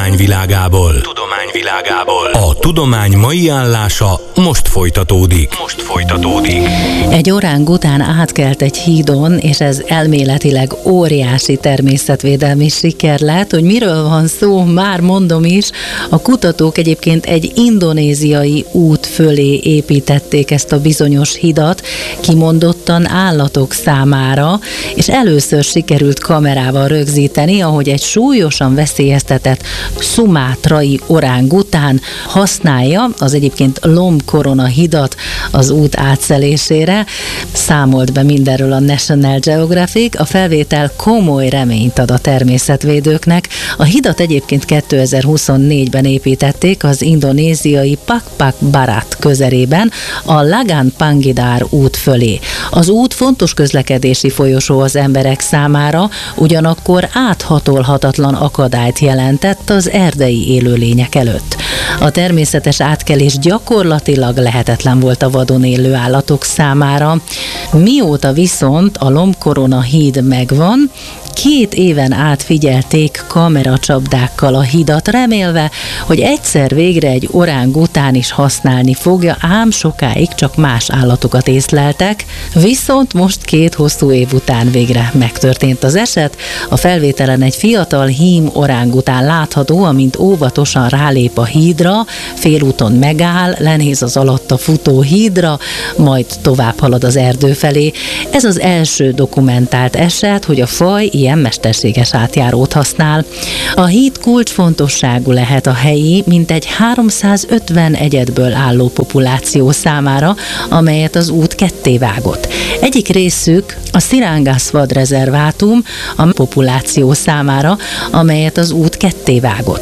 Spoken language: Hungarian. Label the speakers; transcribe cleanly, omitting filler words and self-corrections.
Speaker 1: tudományvilágából. A tudomány mai állása most folytatódik.
Speaker 2: Egy orángután átkelt egy hídon, és ez elméletileg óriási természetvédelmi siker lett. Hogy miről van szó, már mondom is, a kutatók egyébként egy indonéziai út fölé építették ezt a bizonyos hidat, kimondottan állatok számára, és először sikerült kamerával rögzíteni, ahogy egy súlyosan veszélyeztetett szumátrai orángután használja az egyébként lombkorona hidat az út átszelésére. Számolt be mindenről a National Geographic, a felvétel komoly reményt ad a természetvédőknek. A hidat egyébként 2024-ben építették az indonéziai Pakpak Barat közelében, a Lagan Pangidar út fölé. Az út fontos közlekedési folyosó az emberek számára, ugyanakkor áthatolhatatlan akadályt jelentett az erdei élőlények előtt. A természetes átkelés gyakorlatilag lehetetlen volt a vadon élő állatok számára. Mióta viszont a lombkorona híd megvan, 2 éven át figyelték kameracsapdákkal a hidat, remélve, hogy egyszer végre egy orángután is használni fogja, ám sokáig csak más állatokat észleltek, viszont most 2 hosszú év után végre megtörtént az eset. A felvételen egy fiatal hím orángután látható, amint óvatosan rálép a hídra, félúton megáll, lenéz az alatta futó hídra, majd tovább halad az erdő felé. Ez az első dokumentált eset, hogy a faj ilyen mesterséges átjárót használ. A híd kulcsfontosságú lehet a helyi, mintegy 350 egyedből álló populáció számára, amelyet az út kettévágott. Egyik részük a Sirangas vadrezervátum a populáció számára, amelyet az út kettévágott.